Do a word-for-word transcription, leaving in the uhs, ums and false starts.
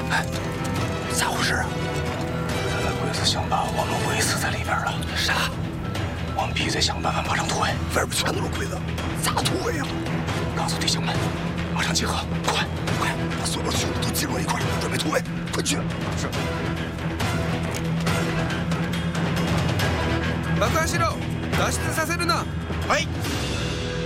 哎，咋回事啊？看来鬼子想把我们围死在里边了。啥？我们必须得想办法马上突围。 外边全都是鬼子，咋突围啊？ 告诉弟兄们，马上集合，快快， 把所有兄弟都集合一块，准备突围，快去！ 是。 爆破しろ！脱出させるな。 はい。